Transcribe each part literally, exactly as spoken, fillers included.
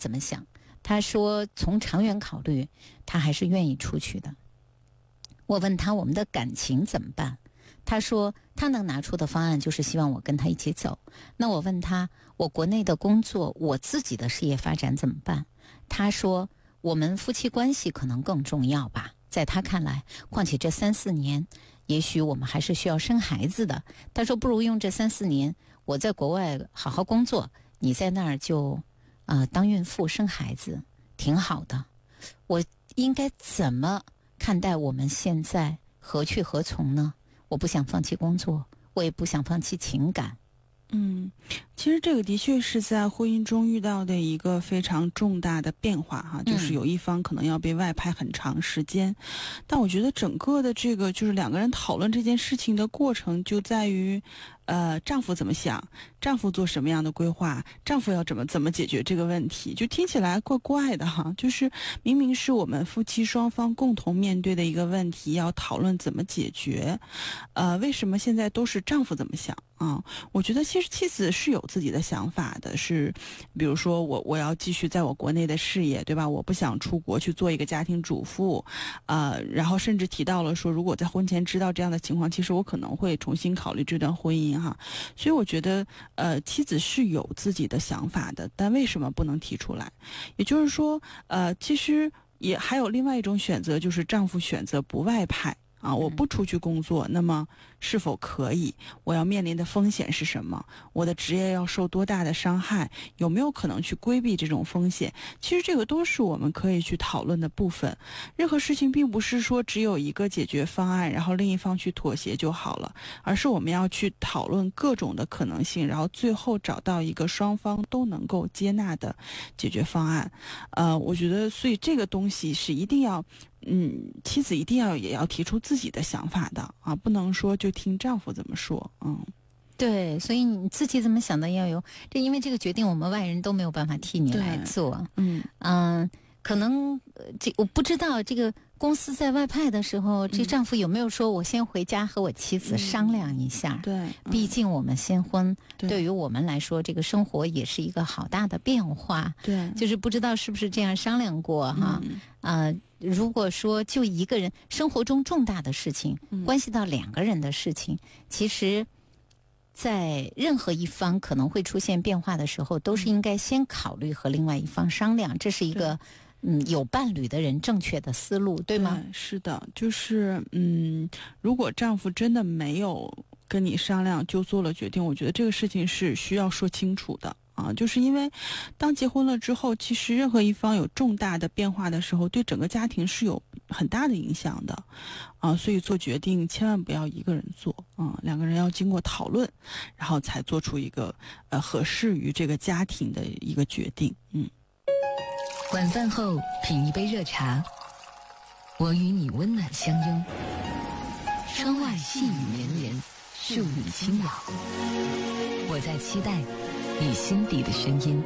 怎么想？他说从长远考虑，他还是愿意出去的。我问他我们的感情怎么办？他说他能拿出的方案就是希望我跟他一起走。那我问他，我国内的工作，我自己的事业发展怎么办？他说我们夫妻关系可能更重要吧，在他看来，况且这三四年也许我们还是需要生孩子的。他说不如用这三四年我在国外好好工作，你在那儿就呃当孕妇生孩子挺好的。我应该怎么看待我们现在何去何从呢？我不想放弃工作，我也不想放弃情感。 嗯，其实这个的确是在婚姻中遇到的一个非常重大的变化哈，就是有一方可能要被外派很长时间，嗯、但我觉得整个的这个就是两个人讨论这件事情的过程就在于，呃，丈夫怎么想，丈夫做什么样的规划，丈夫要怎么怎么解决这个问题，就听起来怪怪的哈，就是明明是我们夫妻双方共同面对的一个问题，要讨论怎么解决，呃，为什么现在都是丈夫怎么想啊？我觉得其实妻子是有自己的想法的，是比如说我我要继续在我国内的事业，对吧？我不想出国去做一个家庭主妇，呃，然后甚至提到了说，如果在婚前知道这样的情况，其实我可能会重新考虑这段婚姻哈。所以我觉得，呃，妻子是有自己的想法的，但为什么不能提出来？也就是说，呃，其实也还有另外一种选择，就是丈夫选择不外派。啊，我不出去工作，那么是否可以？我要面临的风险是什么？我的职业要受多大的伤害？有没有可能去规避这种风险？其实这个都是我们可以去讨论的部分。任何事情并不是说只有一个解决方案，然后另一方去妥协就好了，而是我们要去讨论各种的可能性，然后最后找到一个双方都能够接纳的解决方案。呃，我觉得，所以这个东西是一定要。嗯，妻子一定要也要提出自己的想法的啊，不能说就听丈夫怎么说。嗯， 对，所以你自己怎么想的要有这，因为这个决定我们外人都没有办法替你来做。 嗯嗯、呃，可能这我不知道这个公司在外派的时候，这丈夫有没有说我先回家和我妻子商量一下？ 嗯、对、嗯， 毕竟我们新婚，对于我们来说，这个生活也是一个好大的变化。 对， 就是不知道是不是这样商量过哈？ 嗯、 呃。如果说就一个人生活中重大的事情， 嗯、 关系到两个人的事情，其实在任何一方可能会出现变化的时候，都是应该先考虑和另外一方商量，这是一个嗯有伴侣的人正确的思路，对吗？ 对，是的，就是嗯，如果丈夫真的没有跟你商量就做了决定，我觉得这个事情是需要说清楚的。啊，就是因为当结婚了之后，其实任何一方有重大的变化的时候，对整个家庭是有很大的影响的，啊，所以做决定千万不要一个人做，啊，两个人要经过讨论，然后才做出一个呃合适于这个家庭的一个决定。嗯， 晚饭后品一杯热茶，我与你温暖相拥，窗外细雨绵绵，树影轻摇，我在期待你心底的声音。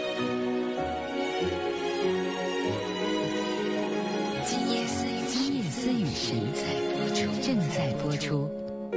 今夜思雨，今夜思雨正在播出，正在播出。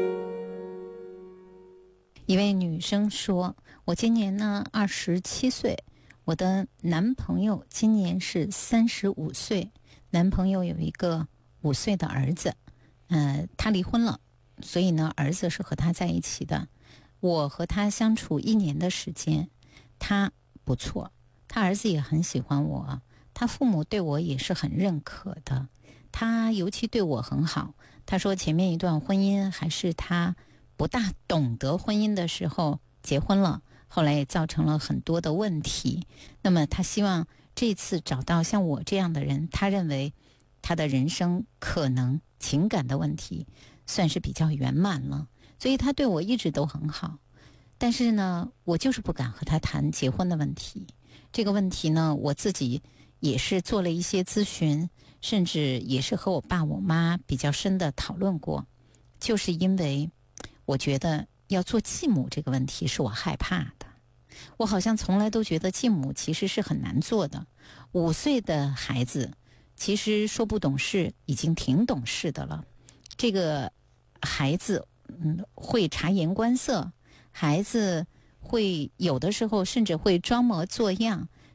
一位女生说：“我今年呢二十七岁，我的男朋友今年是三十五岁，男朋友有一个五岁的儿子，呃，他离婚了，所以呢，儿子是和他在一起的。”我和他相处一年的时间，他不错，他儿子也很喜欢我，他父母对我也是很认可的，他尤其对我很好。他说前面一段婚姻还是他不大懂得婚姻的时候结婚了，后来也造成了很多的问题。那么他希望这次找到像我这样的人，他认为他的人生可能情感的问题算是比较圆满了。所以他对我一直都很好，但是呢，我就是不敢和他谈结婚的问题。这个问题呢，我自己也是做了一些咨询，甚至也是和我爸我妈比较深的讨论过，就是因为我觉得要做继母这个问题是我害怕的。我好像从来都觉得继母其实是很难做的。五岁的孩子其实说不懂事已经挺懂事的了，这个孩子嗯，会察言观色，孩子会有的时候甚至会装模作样，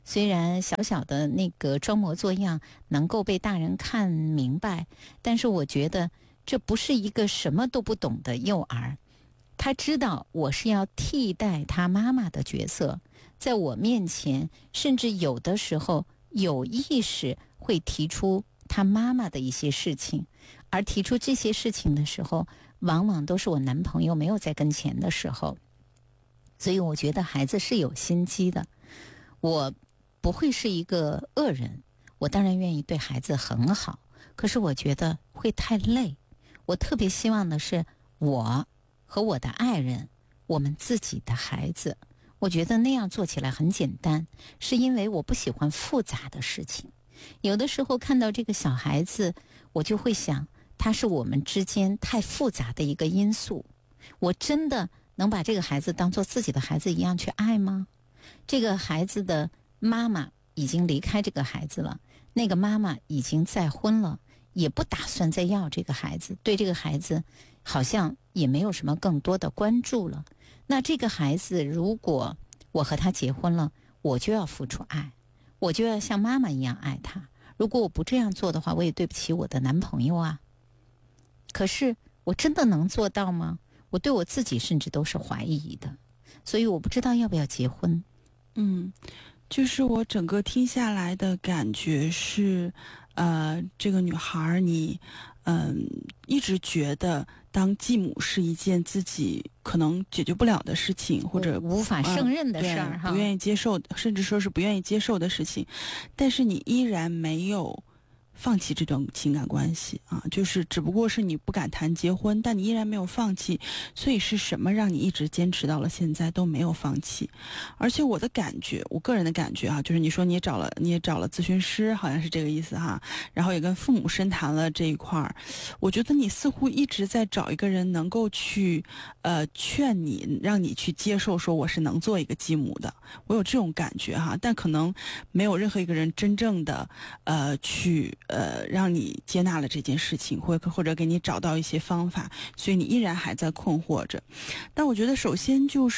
虽然小小的那个装模作样能够被大人看明白，但是我觉得这不是一个什么都不懂的幼儿。他知道我是要替代他妈妈的角色，在我面前甚至有的时候有意识会提出他妈妈的一些事情，而提出这些事情的时候，往往都是我男朋友没有在跟前的时候。所以我觉得孩子是有心机的，我不会是一个恶人，我当然愿意对孩子很好，可是我觉得会太累。我特别希望的是我和我的爱人，我们自己的孩子，我觉得那样做起来很简单，是因为我不喜欢复杂的事情。有的时候看到这个小孩子，我就会想，他是我们之间太复杂的一个因素。我真的能把这个孩子当作自己的孩子一样去爱吗？这个孩子的妈妈已经离开这个孩子了，那个妈妈已经再婚了，也不打算再要这个孩子，对这个孩子好像也没有什么更多的关注了。那这个孩子如果我和他结婚了，我就要付出爱，我就要像妈妈一样爱他。如果我不这样做的话，我也对不起我的男朋友啊。可是我真的能做到吗？我对我自己甚至都是怀疑的，所以我不知道要不要结婚。 嗯，就是我整个听下来的感觉是，呃，这个女孩你，嗯、呃，一直觉得当继母是一件自己可能解决不了的事情，或者无法胜任的事儿、 呃、不愿意接受，甚至说是不愿意接受的事情，但是你依然没有放弃这段情感关系啊，就是只不过是你不敢谈结婚，但你依然没有放弃。所以是什么让你一直坚持到了现在都没有放弃？而且我的感觉，我个人的感觉啊，就是你说你也找了，你也找了咨询师，好像是这个意思哈。然后也跟父母深谈了这一块儿，我觉得你似乎一直在找一个人能够去，呃，劝你，让你去接受，说我是能做一个继母的。我有这种感觉哈，但可能没有任何一个人真正的，呃，去。呃，让你接纳了这件事情，或或者给你找到一些方法，所以你依然还在困惑着。但我觉得首先就是，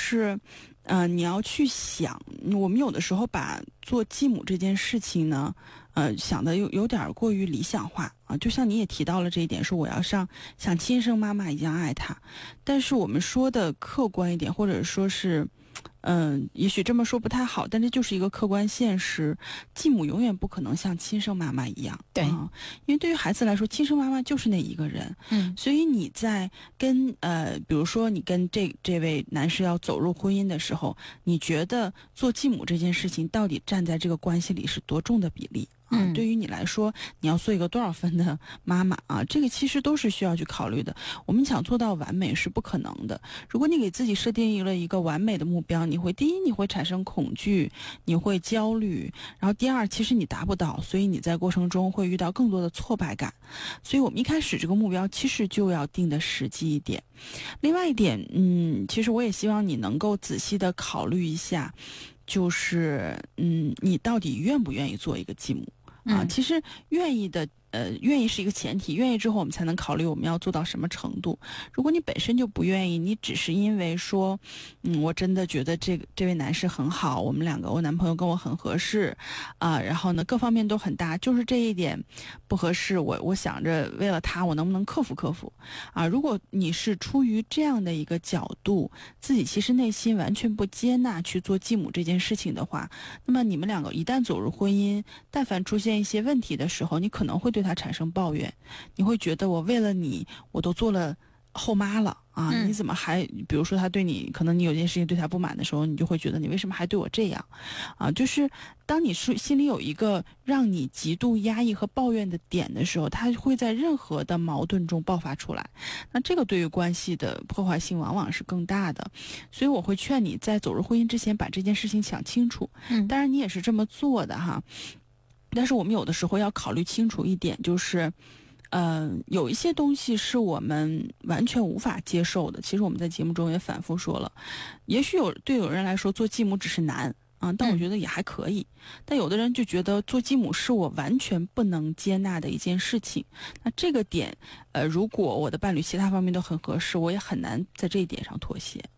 呃，你要去想，我们有的时候把做继母这件事情呢，呃，想的有有点过于理想化啊。就像你也提到了这一点，说我要像像亲生妈妈一样爱她，但是我们说的客观一点，或者说是。嗯，也许这么说不太好，但这就是一个客观现实。继母永远不可能像亲生妈妈一样， 对、 啊，因为对于孩子来说，亲生妈妈就是那一个人。 嗯， 所以你在跟呃，比如说你跟这这位男士要走入婚姻的时候，你觉得做继母这件事情到底站在这个关系里是多重的比例？啊，对于你来说，你要做一个多少分的妈妈啊？这个其实都是需要去考虑的。我们想做到完美是不可能的。如果你给自己设定了一个完美的目标，你会第一，你会产生恐惧，你会焦虑，然后第二，其实你达不到，所以你在过程中会遇到更多的挫败感。所以我们一开始这个目标其实就要定的实际一点。另外一点，嗯，其实我也希望你能够仔细的考虑一下，就是嗯，你到底愿不愿意做一个继母？啊，其实愿意的，呃，愿意是一个前提，愿意之后我们才能考虑我们要做到什么程度。如果你本身就不愿意，你只是因为说，嗯，我真的觉得这个这位男士很好，我们两个，我男朋友跟我很合适，啊，然后呢各方面都很搭，就是这一点不合适，我我想着为了他，我能不能克服克服？啊，如果你是出于这样的一个角度，自己其实内心完全不接纳去做继母这件事情的话，那么你们两个一旦走入婚姻，但凡出现一些问题的时候，你可能会对他产生抱怨，你会觉得我为了你，我都做了后妈了啊，你怎么还，比如说他对你，可能你有件事情对他不满的时候，你就会觉得你为什么还对我这样啊？就是当你是心里有一个让你极度压抑和抱怨的点的时候，他会在任何的矛盾中爆发出来，那这个对于关系的破坏性往往是更大的。所以我会劝你在走入婚姻之前把这件事情想清楚，嗯，当然你也是这么做的哈。但是我们有的时候要考虑清楚一点，就是嗯、呃，有一些东西是我们完全无法接受的。其实我们在节目中也反复说了，也许有对有人来说做继母只是难啊，但我觉得也还可以。嗯、但有的人就觉得做继母是我完全不能接纳的一件事情。那这个点，呃，如果我的伴侣其他方面都很合适，我也很难在这一点上妥协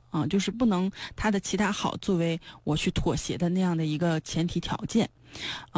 啊，就是不能他的其他好作为我去妥协的那样的一个前提条件。